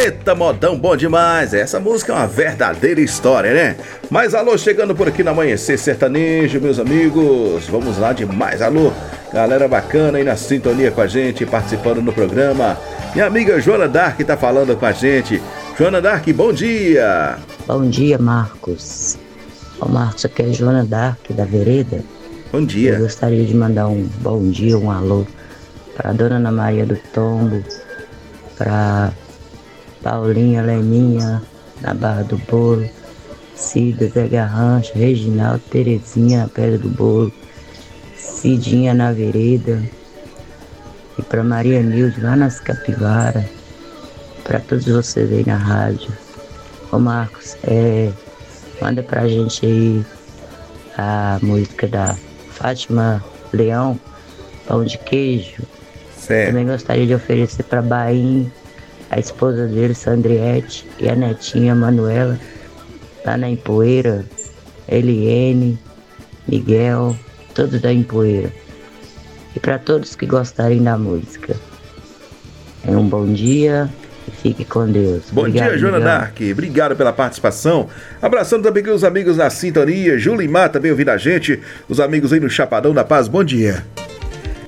Eita, modão bom demais. Essa música é uma verdadeira história, né? Mas alô, chegando por aqui no Amanhecer Sertanejo, meus amigos. Vamos lá de mais alô. Galera bacana aí na sintonia com a gente, participando no programa. Minha amiga Joana Dark tá falando com a gente. Joana Dark, bom dia. Bom dia, Marcos. Ô Marcos, aqui é Joana Dark, da Vereda. Bom dia. Eu gostaria de mandar um bom dia, um alô pra Dona Ana Maria do Tombo, pra Paulinha, Leninha, na Barra do Bolo, Cida, Zé Garrancho, Reginaldo, Terezinha, na Pedra do Bolo, Cidinha na Vereda, e pra Maria Nilde, lá nas Capivara, pra todos vocês aí na rádio. Ô Marcos, manda pra gente aí a música da Fátima Leão, Pão de Queijo. Certo. Também gostaria de oferecer pra Baim, a esposa dele, Sandriette, e a netinha Manuela, lá na Empoeira, Eliene, Miguel, todos da Empoeira. E para todos que gostarem da música. Um bom dia e fique com Deus. Bom Obrigado, dia, Joana Miguel. Dark. Obrigado pela participação. Abraçando também os amigos na sintonia. Julimar também ouvindo a gente. Os amigos aí no Chapadão da Paz. Bom dia.